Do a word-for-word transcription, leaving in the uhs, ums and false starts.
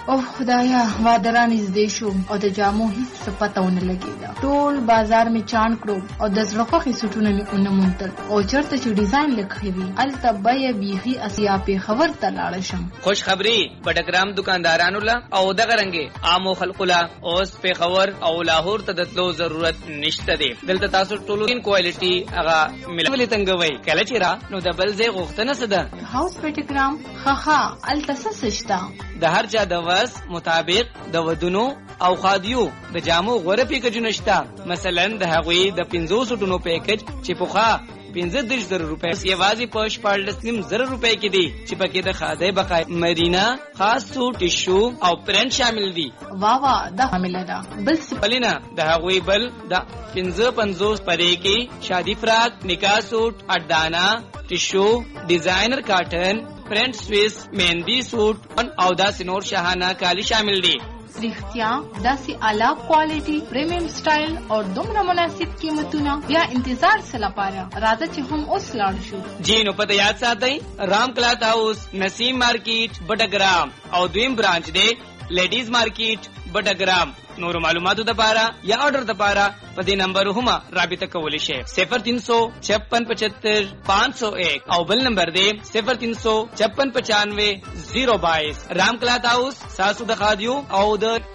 او خدایا وادران نږدې شو او د جامو هیڅ څه پته ونه لګېده. ټول بازار می چاڼ کړو او د زړه خوښې سوټونه مې ونه موندل او چېرته چې ډیزاین لیکلی وي هلته بیه بیخي اسیا پېښور ته لاړه شم. خوش خبري بډګرام دکاندارانو له او دغه رنګې عامو خلقو له اوس پېښور او لاهور ته د تلو ضرورت نشته دی. دلته تاسو ټولو ان کوالټي هغه ملولې تنګوي. کله چې را نو د بل ځای غوښتنه څه ده؟ هاوس بډګرام خخا هلته څه شته؟ د هر چا د وس مطابق د ودونو او خادیو د جامو غوره پیکجونه شته. مثلا د هغوی د پنځو سوټونو پیکج چې پخوا پنځه دېرش زره روپۍ یوازې په شپاړلس نیم زره روپۍ کې دي چې پکې د خادۍ بقای مدینه خاص سوټ ټیشو او پرنټ شامل دي. وا وا دا حامله ده. بل سپلینا د هغوی بل د پنځه پنځوس پرې کې شادي فراق نکاح سوټ اډانا ټیشو ډیزاینر کاټن پرنټ سویس مهندی سوټ او داسې نور شاهانه کالی شامل دي. رښتیا داسې اعلی کوالټي پریمیم سټایل او دومره مناسب قیمتونه بیا انتظار څه لپاره؟ راځه چې هم اوس لاړ شو. جی نو پته یاد ساتئ رام کلات هاوس نسیم مارکیټ بډګرام او دویم برانچ دی لیډیز مارکیټ بډګرام. نور معلوماتو د پاره یا آرډر د پاره په دې نمبر هم رابطه کولی شئ صفر تین سو چھپن پچہتر پانچ سو ایک او بل نمبر دی صفر تین سو چھپن پچانوے زیرو بائیس. رام کلات ہاؤس ساسو د خادیو او د